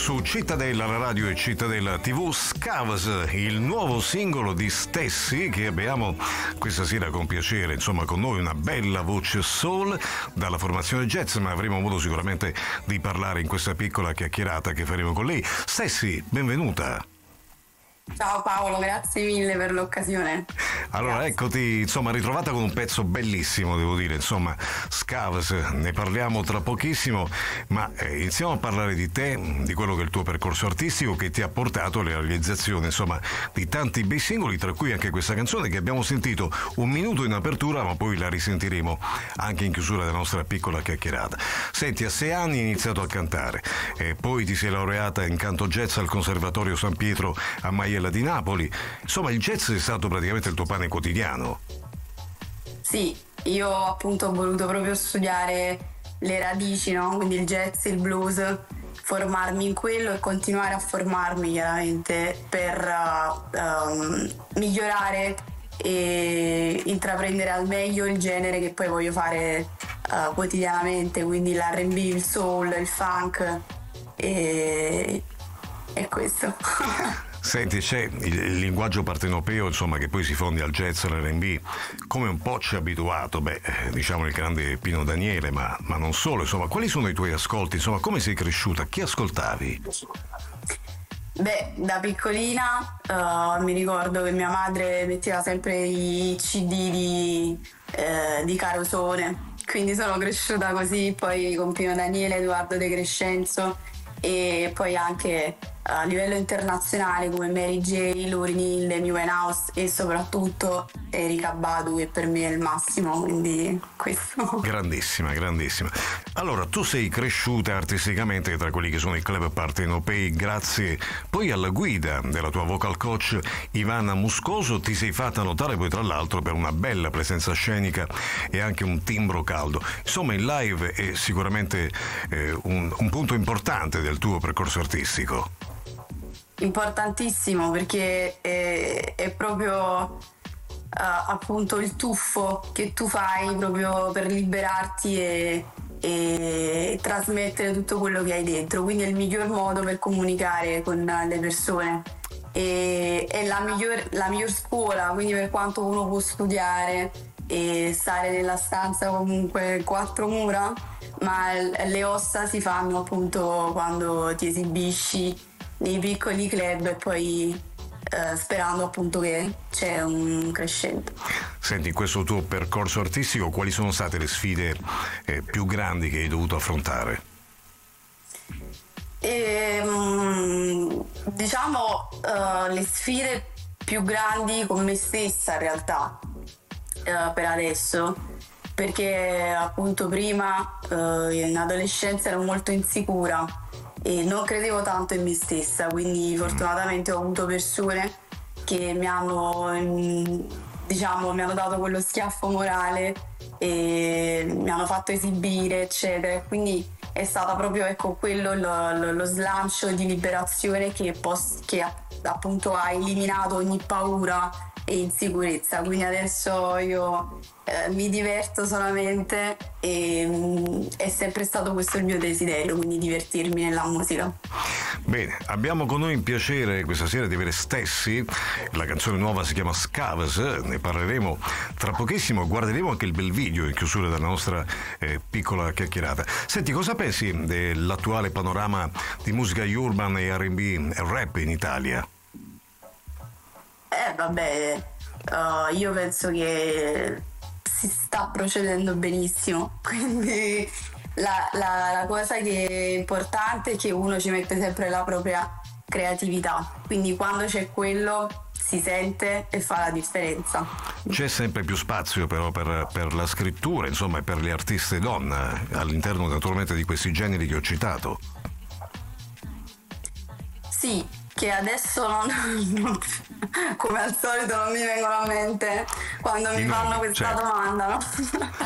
su Cittadella, la radio e Cittadella TV, Scavs, il nuovo singolo di Stessi che abbiamo questa sera con piacere, insomma con noi una bella voce soul dalla formazione jazz, ma avremo modo sicuramente di parlare in questa piccola chiacchierata che faremo con lei. Stessi, benvenuta. Ciao Paolo, grazie mille per l'occasione. Allora, Grazie. eccoti, insomma, ritrovata con un pezzo bellissimo, devo dire, insomma, Scavs, ne parliamo tra pochissimo, ma iniziamo a parlare di te, di quello che è il tuo percorso artistico che ti ha portato alla realizzazione, insomma, di tanti bei singoli, tra cui anche questa canzone che abbiamo sentito un minuto in apertura, ma poi la risentiremo anche in chiusura della nostra piccola chiacchierata. Senti, a 6 anni hai iniziato a cantare, poi ti sei laureata in canto jazz al Conservatorio San Pietro a Maiella di Napoli, insomma il jazz è stato praticamente il tuo pane quotidiano. Sì, io appunto ho voluto proprio studiare le radici, no? Quindi il jazz, il blues, formarmi in quello e continuare a formarmi chiaramente per migliorare e intraprendere al meglio il genere che poi voglio fare quotidianamente, quindi l'R&B, il soul, il funk e questo. Senti, c'è il linguaggio partenopeo, insomma, che poi si fonde al jazz, all'R&B, come un po' ci ha abituato, diciamo il grande Pino Daniele, ma non solo, insomma, quali sono i tuoi ascolti, insomma, come sei cresciuta, chi ascoltavi? Da piccolina mi ricordo che mia madre metteva sempre i CD di Carosone, quindi sono cresciuta così, poi con Pino Daniele, Edoardo De Crescenzo e poi anche a livello internazionale come Mary J, Lauryn Hill, Amy Winehouse e soprattutto Erykah Badu, che per me è il massimo, quindi questo. Grandissima, grandissima. Allora, tu sei cresciuta artisticamente tra quelli che sono i club partenopei grazie poi alla guida della tua vocal coach Ivana Muscoso, ti sei fatta notare poi tra l'altro per una bella presenza scenica e anche un timbro caldo. Insomma, il live è sicuramente un punto importante del tuo percorso artistico. Importantissimo perché è proprio appunto il tuffo che tu fai proprio per liberarti e trasmettere tutto quello che hai dentro, quindi è il miglior modo per comunicare con le persone e è la miglior scuola, quindi per quanto uno può studiare e stare nella stanza comunque quattro mura, ma le ossa si fanno appunto quando ti esibisci nei piccoli club e poi sperando appunto che c'è un crescendo. Senti, in questo tuo percorso artistico quali sono state le sfide più grandi che hai dovuto affrontare? Diciamo le sfide più grandi con me stessa in realtà per adesso, perché appunto prima in adolescenza ero molto insicura e non credevo tanto in me stessa, quindi fortunatamente ho avuto persone che mi hanno dato quello schiaffo morale e mi hanno fatto esibire eccetera, quindi è stata proprio quello lo slancio di liberazione che appunto ha eliminato ogni paura e insicurezza, quindi adesso io mi diverto solamente e è sempre stato questo il mio desiderio, quindi divertirmi nella musica. Bene, abbiamo con noi il piacere questa sera di avere Stessi, la canzone nuova si chiama Scavs, ne parleremo tra pochissimo, guarderemo anche il bel video in chiusura della nostra piccola chiacchierata. Senti, cosa pensi dell'attuale panorama di musica urban e R&B e rap in Italia? Io penso che si sta procedendo benissimo, quindi la cosa che è importante è che uno ci mette sempre la propria creatività, quindi quando c'è quello si sente e fa la differenza. C'è sempre più spazio però per la scrittura, insomma, e per le artiste donne all'interno naturalmente di questi generi che ho citato. Sì, che adesso come al solito non mi vengono a mente quando mi fanno questa domanda, no?